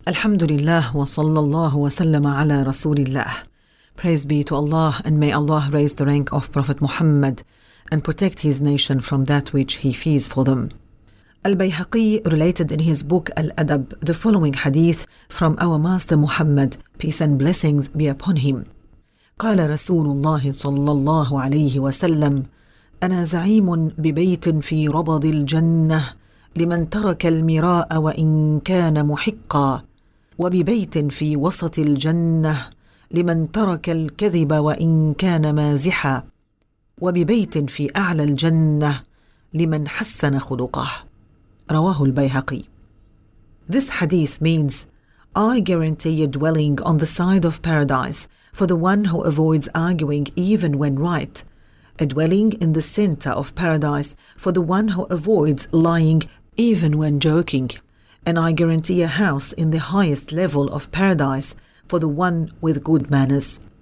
Alhamdulillah wa sallallahu wa sallama ala Rasulillah. Praise be to Allah, and may Allah raise the rank of Prophet Muhammad and protect his nation from that which he fears for them. Al-Bayhaqi related in his book Al-Adab the following hadith from our Master Muhammad, peace and blessings be upon him. قال رسول الله صلى الله عليه وسلم: أنا زعيم ببيت في ربض الجنة لمن ترك المراء وإن كان محقا، وببيت في وسط الجنة لمن ترك الكذب وإن كان مازحا، وببيت في أعلى الجنة لمن حسن خلقه. رواه البيهقي. This hadith means, I guarantee a dwelling on the side of paradise for the one who avoids arguing even when right, a dwelling in the center of paradise for the one who avoids lying even when joking, and I guarantee a house in the highest level of paradise for the one with good manners.